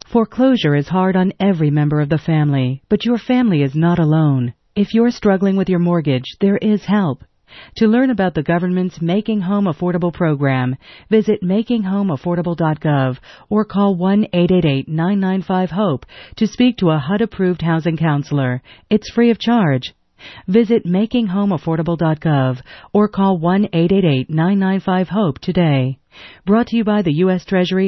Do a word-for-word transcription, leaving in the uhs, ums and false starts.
Foreclosure is hard on every member of the family, but your family is not alone. If you're struggling with your mortgage, there is help. To learn about the government's Making Home Affordable program, visit making home affordable dot gov or call one eight eight eight, nine nine five, HOPE to speak to a H U D-approved housing counselor. It's free of charge. Visit making home affordable dot gov or call one eight eight eight, nine nine five, HOPE today. Brought to you by the U S Treasury